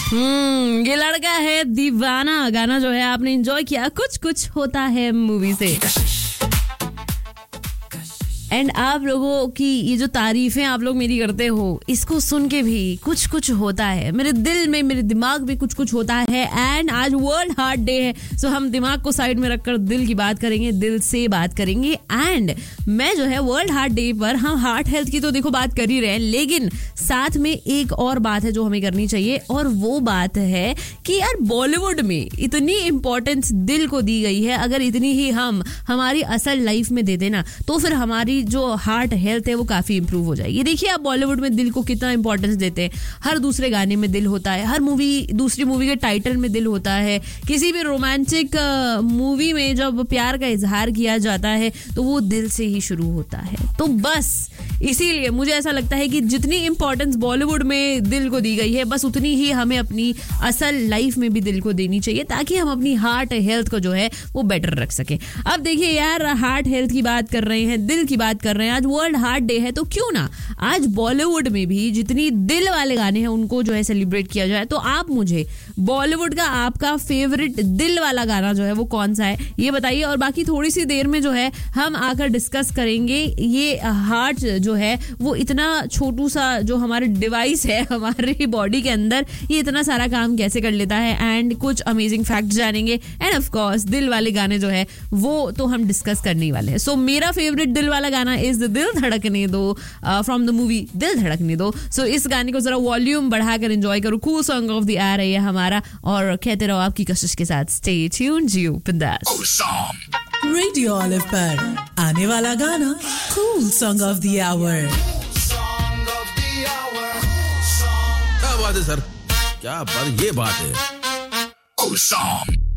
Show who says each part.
Speaker 1: ये लड़का है दीवाना गाना जो है आपने एंजॉय किया कुछ कुछ होता है मूवी से। एंड आप लोगों की ये जो तारीफें आप लोग मेरी करते हो, इसको सुन के भी कुछ कुछ होता है मेरे दिल में, मेरे दिमाग में कुछ कुछ होता है। एंड आज वर्ल्ड हार्ट डे है, सो हम दिमाग को साइड में रखकर दिल की बात करेंगे, दिल से बात करेंगे। एंड मैं जो है वर्ल्ड हार्ट डे पर हम हार्ट हेल्थ की तो देखो बात कर ही रहे हैं, लेकिन साथ में एक और बात है जो हमें करनी चाहिए, और वो बात है कि यार बॉलीवुड में इतनी इंपॉर्टेंस दिल को दी गई है, अगर इतनी ही हम हमारी असल लाइफ में दे देना तो फिर हमारी जो हार्ट हेल्थ है वो काफी इंप्रूव हो जाएगी। देखिए आप बॉलीवुड में दिल को कितना इंपॉर्टेंस देते हैं, हर दूसरे गाने में दिल होता है, हर दूसरी मूवी के टाइटल में दिल होता है, किसी भी रोमांटिक मूवी में जब प्यार का इजहार किया जाता है तो वो दिल से ही शुरू होता है। तो बस इसीलिए मुझे ऐसा लगता है कि जितनी इंपॉर्टेंस बॉलीवुड में दिल को दी गई है, बस उतनी ही हमें अपनी असल लाइफ में भी दिल को देनी चाहिए, ताकि हम अपनी हार्ट हेल्थ को जो है वो बेटर रख सके। अब देखिए यार, हार्ट हेल्थ की बात कर रहे हैं, दिल की बात कर रहे हैं, आज वर्ल्ड हार्ट डे है, तो क्यों ना आज बॉलीवुड में भी जितनी दिल वाले गाने हैं उनको जो है सेलिब्रेट किया जाए। तो आप मुझे बॉलीवुड का आपका फेवरेट दिल वाला गाना जो है वो कौन सा है ये बताइए, और बाकी थोड़ी सी देर में जो है हम आकर डिस्कस करेंगे ये हार्ट जो है वो इतना छोटू सा जो हमारे डिवाइस है हमारी बॉडी के अंदर, ये इतना सारा काम कैसे कर लेता है, एंड कुछ अमेजिंग फैक्ट जानेंगे। एंड ऑफ कोर्स दिल वाले गाने जो है वो तो हम डिस्कस करने ही वाले हैं। सो मेरा फेवरेट दिल वाला गाना इज द दिल धड़कने दो फ्रॉम द मूवी दिल धड़कने दो। सो इस गाने को जरा वॉल्यूम बढ़ाकर एंजॉय करो, cool song of the year है ये हमारा, और कहते रहो आपकी कशिश के साथ, स्टे ट्यून्ड, जियो बिंदास।
Speaker 2: रेडियो ऑलिव पर आने वाला गाना cool song of the our.
Speaker 3: क्या बात है सर, क्या बात, ये बात है।